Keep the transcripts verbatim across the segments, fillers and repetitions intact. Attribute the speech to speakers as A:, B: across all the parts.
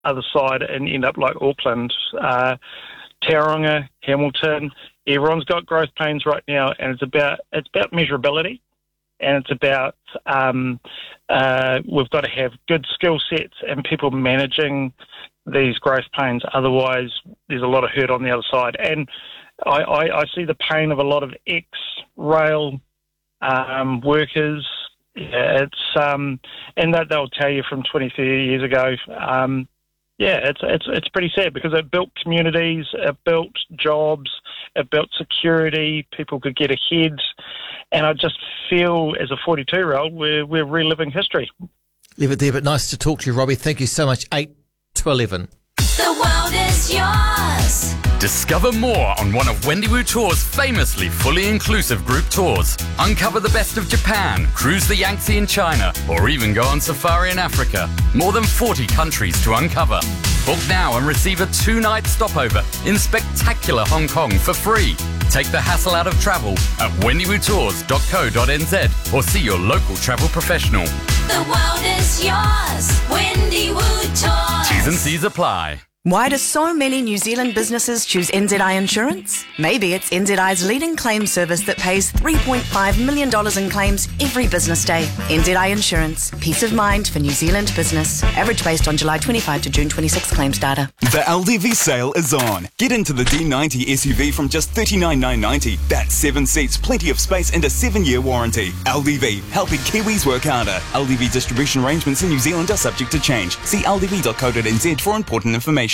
A: other side and end up like Auckland. Uh, Tauranga, Hamilton, everyone's got growth pains right now, and it's about it's about measurability, and it's about um, uh, we've got to have good skill sets and people managing these growth pains. Otherwise, there's a lot of hurt on the other side. And I, I, I see the pain of a lot of ex-rail um, workers. Yeah, it's um, and that they'll tell you from twenty, thirty years ago. Um, yeah, it's it's it's pretty sad because it built communities, it built jobs, it built security. People could get ahead, and I just feel as a forty-two-year-old, we're we're reliving history.
B: Leave it there, but nice to talk to you, Robbie. Thank you so much. Eight to eleven.
C: The world is yours.
D: Discover more on one of Wendy Wu Tours' famously fully inclusive group tours. Uncover the best of Japan, cruise the Yangtze in China, or even go on safari in Africa. More than forty countries to uncover. Book now and receive a two-night stopover in spectacular Hong Kong for free. Take the hassle out of travel at wendy wu tours dot co dot n z or see your local travel professional.
C: The world is yours. Wendy Wu Tours.
D: T's and C's apply.
E: Why do so many New Zealand businesses choose N Z I Insurance? Maybe it's N Z I's leading claim service that pays three point five million dollars in claims every business day. N Z I Insurance. Peace of mind for New Zealand business. Average based on July twenty-fifth to June twenty-sixth claims data.
F: The L D V sale is on. Get into the D ninety S U V from just thirty-nine thousand nine hundred ninety dollars. That's seven seats, plenty of space and a seven-year warranty. L D V, helping Kiwis work harder. L D V distribution arrangements in New Zealand are subject to change. See l d v dot co dot n z for important information.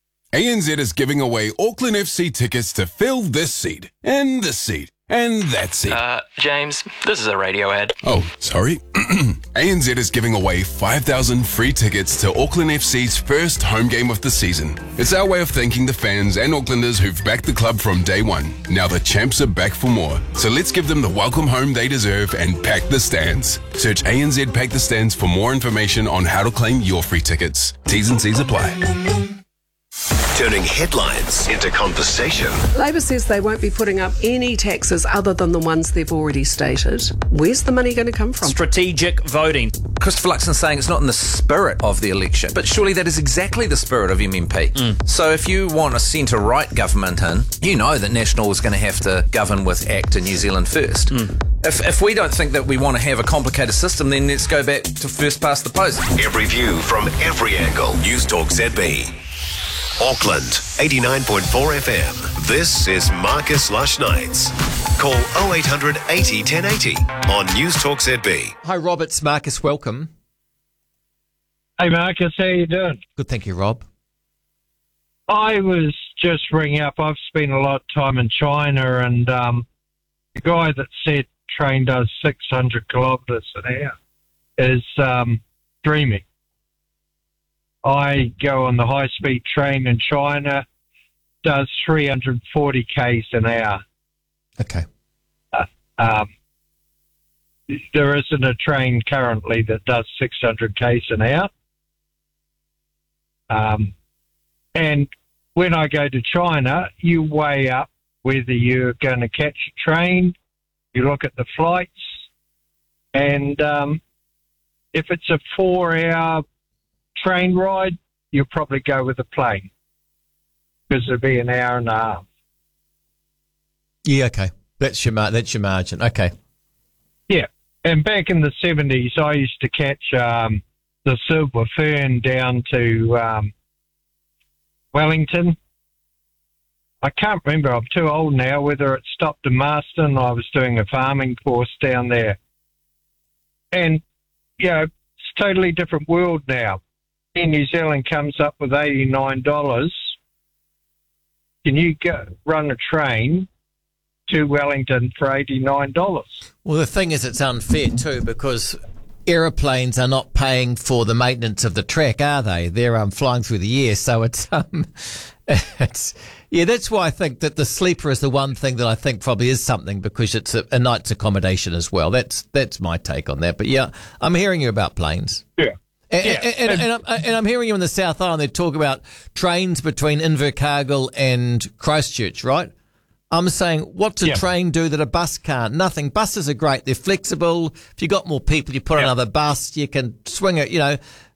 G: A N Z is giving away Auckland F C tickets to fill this seat, and this seat, and that seat.
H: Uh, James, this is a radio ad.
G: Oh, sorry. A N Z is giving away five thousand free tickets to Auckland F C's first home game of the season. It's our way of thanking the fans and Aucklanders who've backed the club from day one. Now the champs are back for more. So let's give them the welcome home they deserve and pack the stands. Search A N Z Pack the Stands for more information on how to claim your free tickets. T's and C's apply.
I: Turning headlines into conversation.
J: Labor says they won't be putting up any taxes other than the ones they've already stated. Where's the money going to come from?
K: Strategic voting.
L: Christopher Luxon's saying it's not in the spirit of the election, but surely that is exactly the spirit of M M P. Mm. So if you want a centre-right government in, you know that National is going to have to govern with ACT and New Zealand First. Mm. If, if we don't think that we want to have a complicated system, then let's go back to first past the post.
I: Every view from every angle. News Talk Z B. Auckland, eighty-nine point four F M. This is Marcus Lush Nights. Call oh eight hundred eighty ten eighty on News Talk Z B.
B: Hi, Rob. It's Marcus. Welcome.
M: Hey, Marcus. How you doing?
B: Good, thank you, Rob.
M: I was just ringing up. I've spent a lot of time in China, and um, the guy that said train does six hundred kilometres an hour is um, dreaming. I go on the high-speed train in China, does three hundred forty kays an hour.
B: Okay.
M: Uh, um, there isn't a train currently that does six hundred kays an hour. Um, and when I go to China, you weigh up whether you're going to catch a train, you look at the flights, and um, if it's a four-hour train ride, you'll probably go with a plane because it'll be an hour and a half.
B: Yeah, okay. That's your mar- that's your margin. Okay.
M: Yeah, and back in the seventies, I used to catch um, the Silver Fern down to um, Wellington. I can't remember. I'm too old now. Whether it stopped in Marston, I was doing a farming course down there, and you know, it's a totally different world now. In New Zealand comes up with eighty-nine dollars. Can you go run a train to Wellington for eighty-nine dollars?
B: Well, the thing is, it's unfair too because aeroplanes are not paying for the maintenance of the track, are they? They're um, flying through the air, so it's um, it's yeah. That's why I think that the sleeper is the one thing that I think probably is something because it's a, a night's accommodation as well. That's that's my take on that. But yeah, I'm hearing you about planes.
M: Yeah.
B: And,
M: yeah.
B: and, and, and, I'm, and I'm hearing you in the South Island, they talk about trains between Invercargill and Christchurch, right? I'm saying, what's a
M: yeah.
B: train do that a bus can't? Nothing. Buses are great. They're flexible. If you got more people, you put
M: yeah.
B: another bus, you can swing it, you know.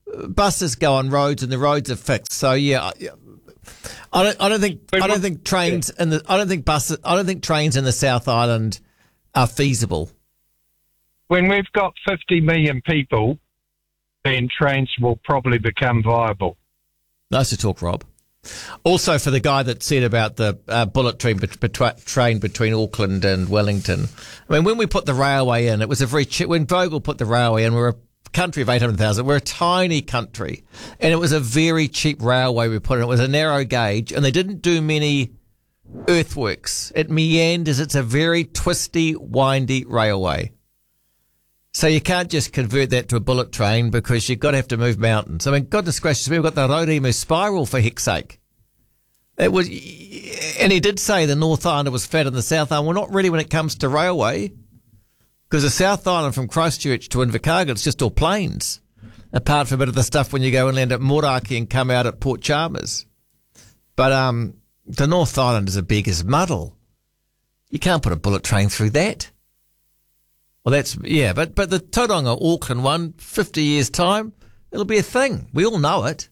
B: buses go on roads and the roads are fixed. So yeah, I don't. I don't think. I don't think trains in the. I don't think buses. I don't think trains in the South Island are feasible.
M: When we've got fifty million people, then trains will probably become viable.
B: Nice to talk, Rob. Also, for the guy that said about the uh, bullet train, bet- bet- train between Auckland and Wellington, I mean, when we put the railway in, it was a very cheap. When Vogel put the railway in, we we're a country of eight hundred thousand. We're a tiny country, and it was a very cheap railway we put in. It was a narrow gauge, and they didn't do many earthworks. It meanders. It's a very twisty, windy railway. So you can't just convert that to a bullet train because you've got to have to move mountains. I mean, goodness gracious, we've got the Roremu spiral for heck's sake. It was, and he did say the North Island was flat and the South Island. Well, not really when it comes to railway, because the South Island from Christchurch to Invercargill, it's just all plains, apart from a bit of the stuff when you go and land at Moraki and come out at Port Chalmers. But um, the North Island is as big as Muddle. You can't put a bullet train through that. Well, that's, yeah, but, but the Tauranga Auckland one, fifty years' time, it'll be a thing. We all know it.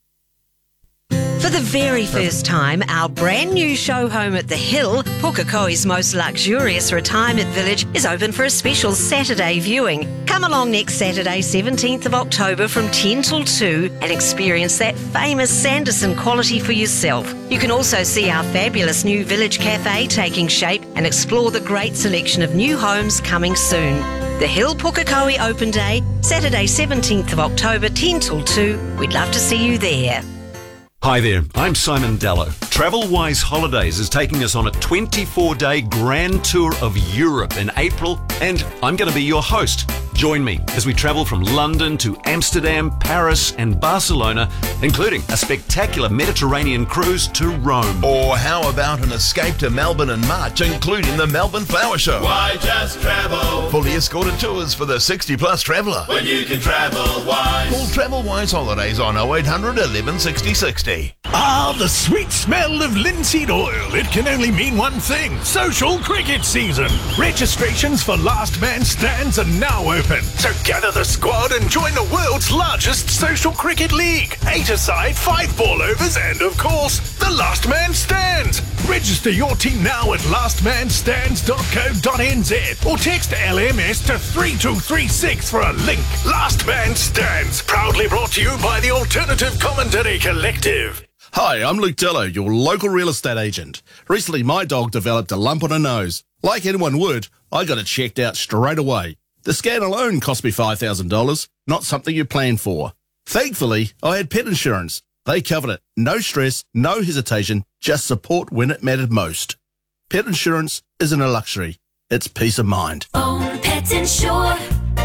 K: For the very first time, our brand new show home at the Hill, Pukekohe's most luxurious retirement village, is open for a special Saturday viewing. Come along next Saturday, seventeenth of October from ten till two and experience that famous Sanderson quality for yourself. You can also see our fabulous new village cafe taking shape and explore the great selection of new homes coming soon. The Hill Pukekohe Open Day, Saturday seventeenth of October, ten till two. We'd love to see you there.
N: Hi there, I'm Simon Dallow. TravelWise Holidays is taking us on a twenty-four day grand tour of Europe in April, and I'm going to be your host. Join me as we travel from London to Amsterdam, Paris and Barcelona, including a spectacular Mediterranean cruise to Rome.
O: Or how about an escape to Melbourne in March, including the Melbourne Flower Show?
P: Why just travel?
O: Fully escorted tours for the sixty plus traveller.
P: When you can travel wise.
O: Call TravelWise Holidays on oh eight hundred eleven sixty sixty.
Q: Ah, the sweet smell of linseed oil. It can only mean one thing. Social cricket season. Registrations for Last Man Stands are now open. So gather the squad and join the world's largest social cricket league. Eight aside, five ball overs, and of course, the Last Man Stands. Register your team now at last man stands dot co dot n z or text L M S to three two three six for a link. Last Man Stands, proudly brought to you by the Alternative Commentary Collective.
R: Hi, I'm Luke Dello, your local real estate agent. Recently, my dog developed a lump on her nose. Like anyone would, I got it checked out straight away. The scan alone cost me five thousand dollars, not something you plan for. Thankfully, I had pet insurance. They covered it. No stress, no hesitation, just support when it mattered most. Pet insurance isn't a luxury, it's peace of mind.
C: Own Pet Insure.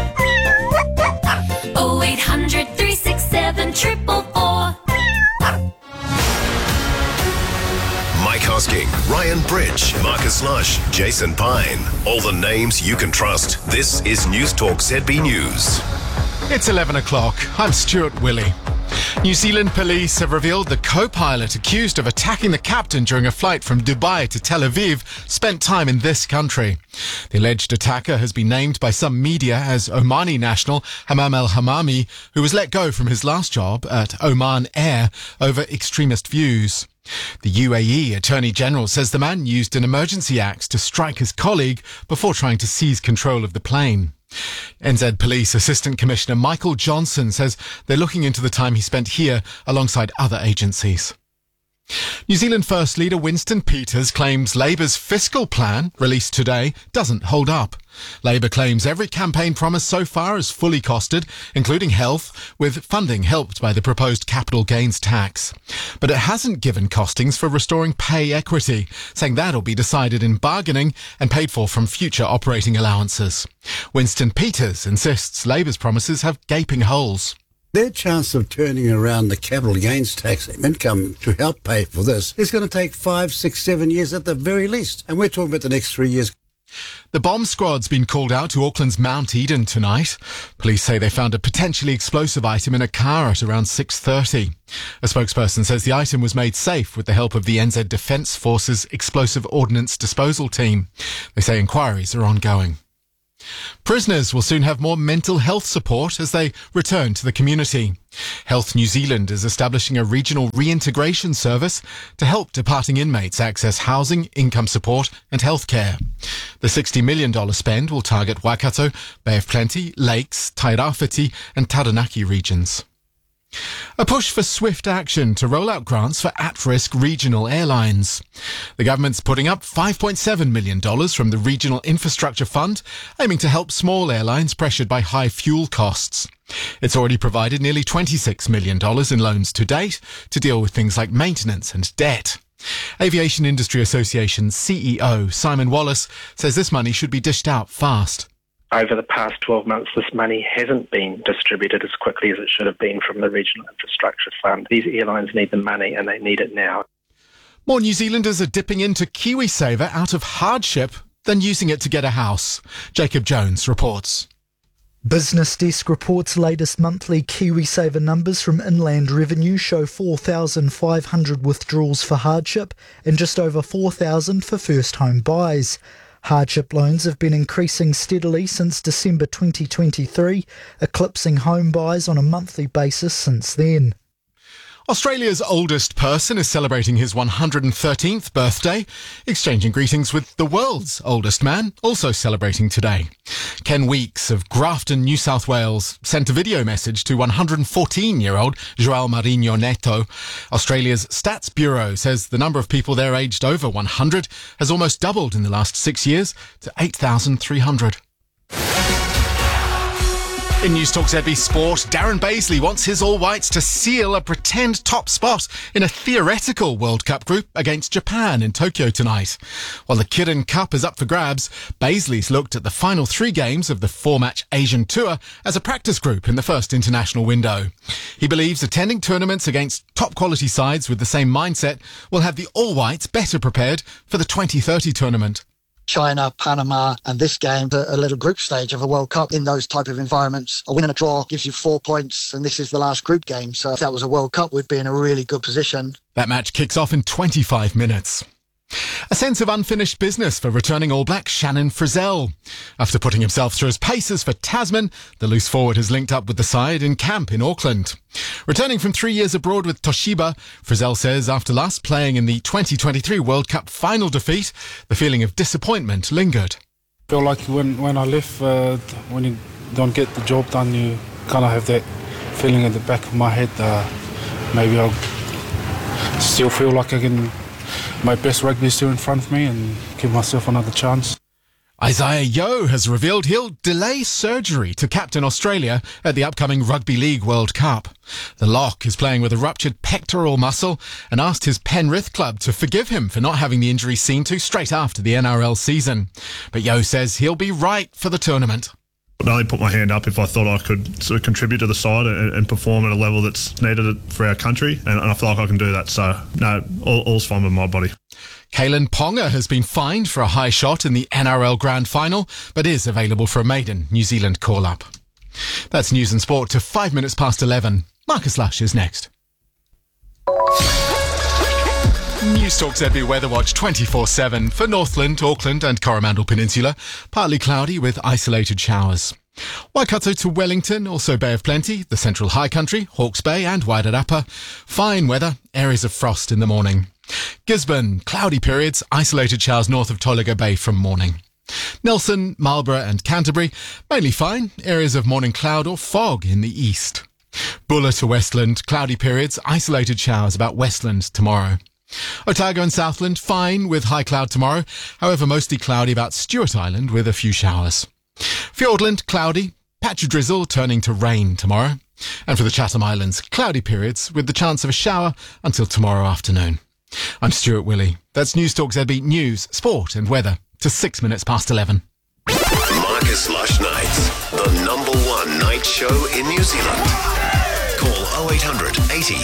C: oh eight hundred three six seven four four four.
I: Mike Hosking, Ryan Bridge, Marcus Lush, Jason Pine. All the names you can trust. This is News Talk Z B News.
S: It's eleven o'clock. I'm Stuart Willey. New Zealand police have revealed the co-pilot accused of attacking the captain during a flight from Dubai to Tel Aviv spent time in this country. The alleged attacker has been named by some media as Omani national Hamam El-Hamami, who was let go from his last job at Oman Air over extremist views. The U A E Attorney General says the man used an emergency axe to strike his colleague before trying to seize control of the plane. N Z Police Assistant Commissioner Michael Johnson says they're looking into the time he spent here alongside other agencies. New Zealand First Leader Winston Peters claims Labour's fiscal plan, released today, doesn't hold up. Labour claims every campaign promise so far is fully costed, including health, with funding helped by the proposed capital gains tax. But it hasn't given costings for restoring pay equity, saying that'll be decided in bargaining and paid for from future operating allowances. Winston Peters insists Labour's promises have gaping holes.
T: Their chance of turning around the capital gains tax income to help pay for this is going to take five, six, seven years at the very least. And we're talking about the next three years.
S: The bomb squad's been called out to Auckland's Mount Eden tonight. Police say they found a potentially explosive item in a car at around six thirty. A spokesperson says the item was made safe with the help of the N Z Defence Force's Explosive Ordnance Disposal Team. They say inquiries are ongoing. Prisoners will soon have more mental health support as they return to the community. Health New Zealand is establishing a regional reintegration service to help departing inmates access housing, income support and healthcare. The sixty million dollars spend will target Waikato, Bay of Plenty, Lakes, Tairawhiti and Taranaki regions. A push for swift action to roll out grants for at-risk regional airlines. The government's putting up five point seven million dollars from the Regional Infrastructure Fund, aiming to help small airlines pressured by high fuel costs. It's already provided nearly twenty-six million dollars in loans to date to deal with things like maintenance and debt. Aviation Industry Association C E O Simon Wallace says this money should be dished out fast.
U: Over the past twelve months, this money hasn't been distributed as quickly as it should have been from the Regional Infrastructure Fund. These airlines need the money and they need it now.
S: More New Zealanders are dipping into KiwiSaver out of hardship than using it to get a house. Jacob Jones reports.
V: Business Desk reports latest monthly KiwiSaver numbers from Inland Revenue show four thousand five hundred withdrawals for hardship and just over four thousand for first home buys. Hardship loans have been increasing steadily since December twenty twenty-three, eclipsing home buys on a monthly basis since then.
S: Australia's oldest person is celebrating his one hundred thirteenth birthday, exchanging greetings with the world's oldest man, also celebrating today. Ken Weeks of Grafton, New South Wales, sent a video message to one hundred fourteen-year-old João Marinho Neto. Australia's Stats Bureau says the number of people there aged over one hundred has almost doubled in the last six years to eight thousand three hundred. In News Talk Z B Sport, Darren Baisley wants his All Whites to seal a pretend top spot in a theoretical World Cup group against Japan in Tokyo tonight. While the Kirin Cup is up for grabs, Baisley's looked at the final three games of the four-match Asian Tour as a practice group in the first international window. He believes attending tournaments against top-quality sides with the same mindset will have the All Whites better prepared for the twenty thirty tournament.
W: China, Panama, and this game, a little group stage of a World Cup in those type of environments. A win and a draw gives you four points, and this is the last group game. So if that was a World Cup, we'd be in a really good position.
S: That match kicks off in twenty-five minutes. A sense of unfinished business for returning All Black Shannon Frizzell. After putting himself through his paces for Tasman, the loose forward has linked up with the side in camp in Auckland. Returning from three years abroad with Toshiba, Frizzell says after last playing in the twenty twenty-three World Cup final defeat, the feeling of disappointment lingered.
X: I feel like when, when I left, uh, when you don't get the job done, you kind of have that feeling in the back of my head, uh, maybe I'll still feel like I can... My best rugby is still in front of me and give myself another chance.
S: Isaiah Yeo has revealed he'll delay surgery to captain Australia at the upcoming Rugby League World Cup. The lock is playing with a ruptured pectoral muscle and asked his Penrith club to forgive him for not having the injury seen to straight after the N R L season. But Yeo says he'll be right for the tournament.
Y: I'd only put my hand up if I thought I could sort of contribute to the side and, and perform at a level that's needed for our country, and, and I feel like I can do that. So, no, all, all's fine with my body.
S: Kalen Ponga has been fined for a high shot in the N R L Grand Final, but is available for a maiden New Zealand call-up. That's news and sport to five minutes past eleven. Marcus Lush is next. News Talk Z B Weather Watch twenty-four seven for Northland, Auckland and Coromandel Peninsula. Partly cloudy with isolated showers. Waikato to Wellington, also Bay of Plenty, the Central High Country, Hawke's Bay and Wairarapa. Fine weather, areas of frost in the morning. Gisborne, cloudy periods, isolated showers north of Tolaga Bay from morning. Nelson, Marlborough and Canterbury, mainly fine, areas of morning cloud or fog in the east. Buller to Westland, cloudy periods, isolated showers about Westland tomorrow. Otago and Southland, fine with high cloud tomorrow, however mostly cloudy about Stewart Island with a few showers. Fiordland, cloudy, patch of drizzle turning to rain tomorrow. And for the Chatham Islands, cloudy periods with the chance of a shower until tomorrow afternoon. I'm Stuart Willey. That's News Talk Z B News, Sport and Weather to six minutes past eleven.
I: Marcus Lush Nights, the number one night show in New Zealand. Call oh eight hundred eighty